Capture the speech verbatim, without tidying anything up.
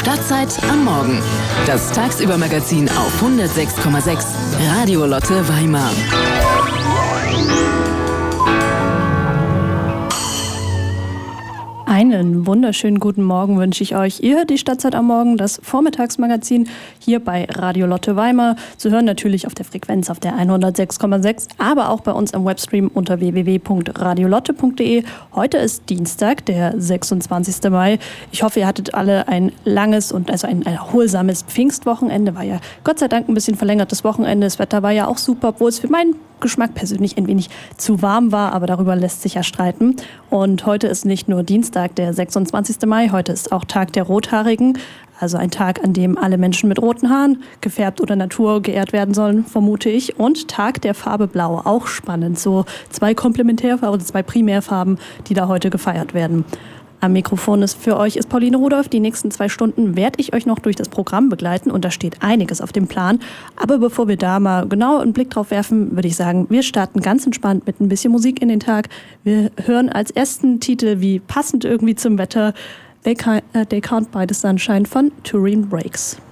Stadtzeit am Morgen. Das Tagsüber-Magazin auf hundertsechs Komma sechs Radio Lotte Weimar. Einen wunderschönen guten Morgen wünsche ich euch. Ihr hört die Stadtzeit am Morgen, das Vormittagsmagazin hier bei Radio Lotte Weimar. Zu hören natürlich auf der Frequenz auf der hundertsechs Komma sechs, aber auch bei uns am Webstream unter w w w punkt radiolotte punkt de. Heute ist Dienstag, der sechsundzwanzigsten Mai. Ich hoffe, ihr hattet alle ein langes und also ein erholsames Pfingstwochenende. War ja Gott sei Dank ein bisschen verlängertes Wochenende. Das Wetter war ja auch super, obwohl es für meinen Geschmack persönlich ein wenig zu warm war, aber darüber lässt sich ja streiten. Und heute ist nicht nur Dienstag, der sechsundzwanzigsten Mai, heute ist auch Tag der Rothaarigen, also ein Tag, an dem alle Menschen mit roten Haaren, gefärbt oder Natur, geehrt werden sollen, vermute ich. Und Tag der Farbe Blau, auch spannend. So zwei Komplementärfarben oder zwei Primärfarben, die da heute gefeiert werden. Am Mikrofon ist für euch ist Pauline Rudolph. Die nächsten zwei Stunden werde ich euch noch durch das Programm begleiten und da steht einiges auf dem Plan. Aber bevor wir da mal genau einen Blick drauf werfen, würde ich sagen, wir starten ganz entspannt mit ein bisschen Musik in den Tag. Wir hören als ersten Titel, wie passend irgendwie zum Wetter, They Can't, uh, They Can't Buy the Sunshine von Turin Breaks.